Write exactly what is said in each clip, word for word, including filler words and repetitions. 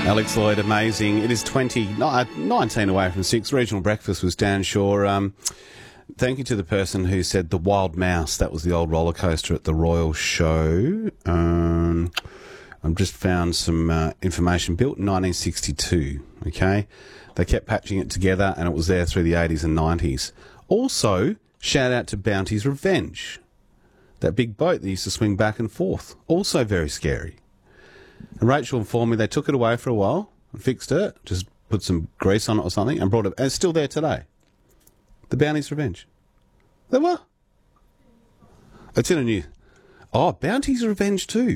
Alex Lloyd, amazing. It is twenty, nineteen away from six. Regional breakfast was Dan Shaw. Um, thank you to the person who said the Wild Mouse. That was the old roller coaster at the Royal Show. Um, I've just found some uh, information. Built in nineteen sixty-two, okay? They kept patching it together and it was there through the eighties and nineties. Also, shout out to Bounty's Revenge. That big boat that used to swing back and forth. Also very scary. And Rachel informed me they took it away for a while and fixed it, just put some grease on it or something, and brought it. And it's still there today. The Bounty's Revenge. There were. It's in a new. Oh, Bounty's Revenge too.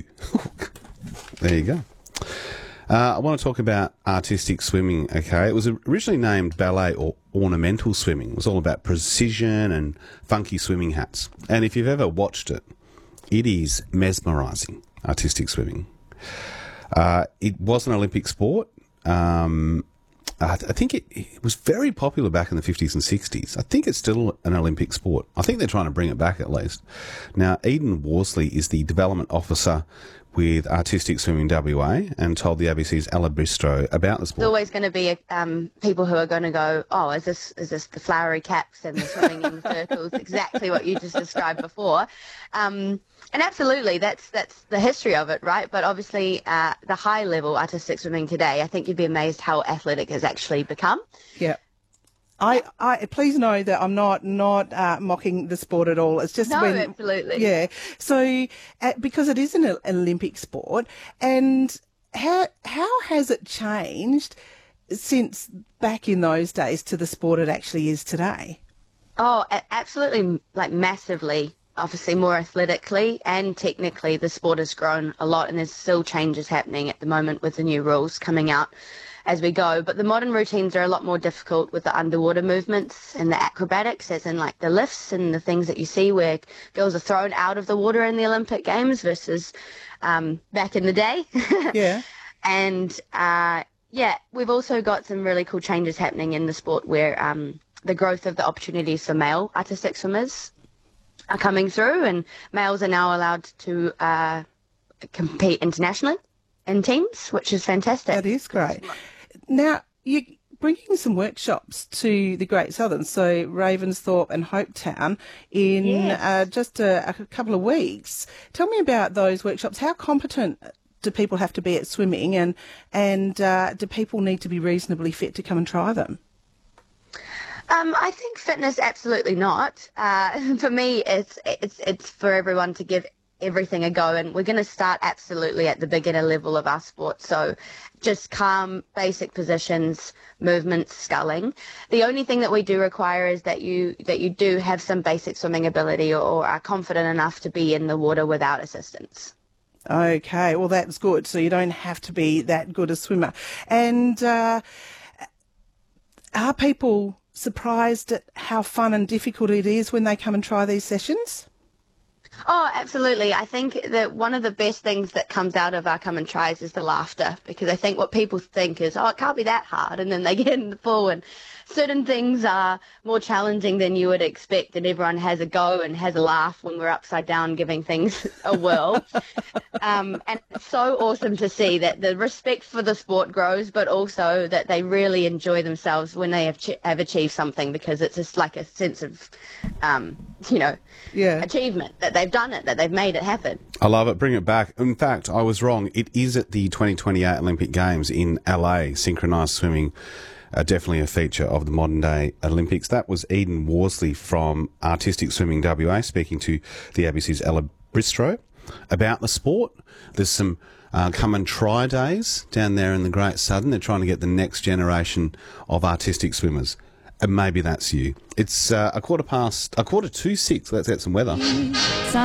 There you go. Uh, I want to talk about artistic swimming, okay? It was originally named ballet or ornamental swimming. It was all about precision and funky swimming hats. And if you've ever watched it, it is mesmerising, artistic swimming. Uh, it was an Olympic sport. Um, I, th- I think it, it was very popular back in the fifties and sixties. I think it's still an Olympic sport. I think they're trying to bring it back at least. Now, Eden Worsley is the development officer with Artistic Swimming W A and told the A B C's Ella Bristro about the sport. There's always going to be um, people who are going to go, oh, is this is this the flowery caps and the swimming in circles, exactly what you just described before. Um, and absolutely, that's that's the history of it, right? But obviously, uh, the high-level artistic swimming today, I think you'd be amazed how athletic it's actually become. Yeah. I, I please know that I'm not not uh, mocking the sport at all. It's just no, when, absolutely, yeah. So uh, because it is an, an Olympic sport, and how how has it changed since back in those days to the sport it actually is today? Oh, absolutely, like massively. Obviously, more athletically and technically, the sport has grown a lot, and there's still changes happening at the moment with the new rules coming out as we go. But the modern routines are a lot more difficult with the underwater movements and the acrobatics, as in like the lifts and the things that you see where girls are thrown out of the water in the Olympic Games versus um, back in the day. Yeah. And uh, yeah, we've also got some really cool changes happening in the sport where um, the growth of the opportunities for male artistic swimmers are coming through, and males are now allowed to uh, compete internationally in teams, which is fantastic. That is great. Now, you're bringing some workshops to the Great Southern, so Ravensthorpe and Hopetown, in yes. uh, just a, a couple of weeks. Tell me about those workshops. How competent do people have to be at swimming, and and uh, do people need to be reasonably fit to come and try them? Um, I think fitness, absolutely not. Uh, for me, it's it's it's for everyone to give everything a go, and we're going to start absolutely at the beginner level of our sport. So just calm, basic positions, movements, sculling. The only thing that we do require is that you that you do have some basic swimming ability, or, or are confident enough to be in the water without assistance. Okay, well, that's good. So you don't have to be that good a swimmer. And uh, are people surprised at how fun and difficult it is when they come and try these sessions? Oh, absolutely. I think that one of the best things that comes out of our come and tries is the laughter, because I think what people think is, oh, it can't be that hard, and then they get in the pool and certain things are more challenging than you would expect, and everyone has a go and has a laugh when we're upside down giving things a whirl. um, and it's so awesome to see that the respect for the sport grows, but also that they really enjoy themselves when they have, ch- have achieved something, because it's just like a sense of, um, you know, yeah. achievement, that they've done it, that they've made it happen. I love it. Bring it back. In fact, I was wrong. It is at the twenty twenty-eight Olympic Games in L A. Synchronised swimming, uh, definitely a feature of the modern day Olympics. That was Eden Worsley from Artistic Swimming W A speaking to the A B C's Ella Bristro about the sport. There's some uh, come and try days down there in the Great Southern. They're trying to get the next generation of artistic swimmers. And maybe that's you. It's uh, a quarter past, a quarter to six. Let's get some weather.